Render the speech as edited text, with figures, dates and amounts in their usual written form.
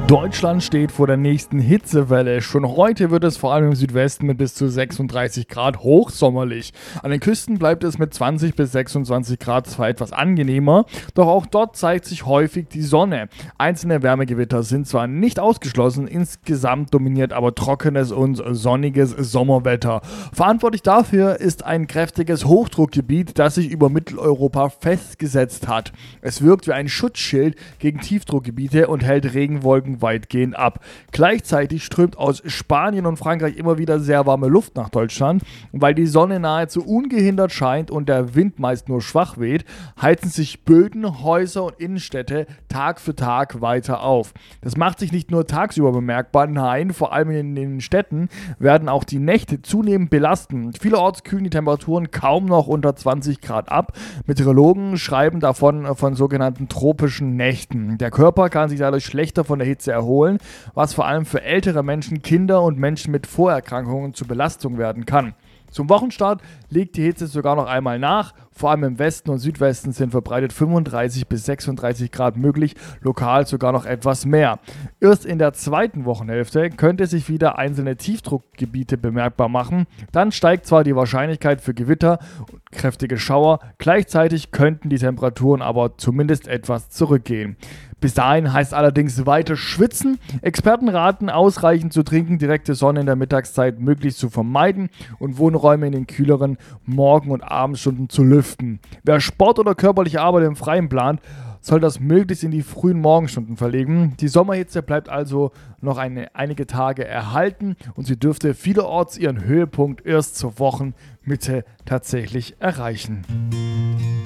Deutschland steht vor der nächsten Hitzewelle. Schon heute wird es vor allem im Südwesten mit bis zu 36 Grad hochsommerlich. An den Küsten bleibt es mit 20 bis 26 Grad zwar etwas angenehmer, doch auch dort zeigt sich häufig die Sonne. Einzelne Wärmegewitter sind zwar nicht ausgeschlossen, insgesamt dominiert aber trockenes und sonniges Sommerwetter. Verantwortlich dafür ist ein kräftiges Hochdruckgebiet, das sich über Mitteleuropa festgesetzt hat. Es wirkt wie ein Schutzschild gegen Tiefdruckgebiete und hält Regenwolken weitgehend ab. Gleichzeitig strömt aus Spanien und Frankreich immer wieder sehr warme Luft nach Deutschland. Und weil die Sonne nahezu ungehindert scheint und der Wind meist nur schwach weht, heizen sich Böden, Häuser und Innenstädte Tag für Tag weiter auf. Das macht sich nicht nur tagsüber bemerkbar, nein, vor allem in den Städten werden auch die Nächte zunehmend belasten. Vielerorts kühlen die Temperaturen kaum noch unter 20 Grad ab. Meteorologen schreiben davon von sogenannten tropischen Nächten. Der Körper kann sich dadurch schlechter von der Hitze erholen, was vor allem für ältere Menschen, Kinder und Menschen mit Vorerkrankungen zur Belastung werden kann. Zum Wochenstart legt die Hitze sogar noch einmal nach. Vor allem im Westen und Südwesten sind verbreitet 35 bis 36 Grad möglich, lokal sogar noch etwas mehr. Erst in der zweiten Wochenhälfte könnte sich wieder einzelne Tiefdruckgebiete bemerkbar machen. Dann steigt zwar die Wahrscheinlichkeit für Gewitter und kräftige Schauer, gleichzeitig könnten die Temperaturen aber zumindest etwas zurückgehen. Bis dahin heißt allerdings weiter schwitzen. Experten raten, ausreichend zu trinken, direkte Sonne in der Mittagszeit möglichst zu vermeiden und Wohnräume in den kühleren Morgen- und Abendstunden zu lüften. Wer Sport oder körperliche Arbeit im Freien plant, soll das möglichst in die frühen Morgenstunden verlegen. Die Sommerhitze bleibt also noch einige Tage erhalten und sie dürfte vielerorts ihren Höhepunkt erst zur Wochenmitte tatsächlich erreichen.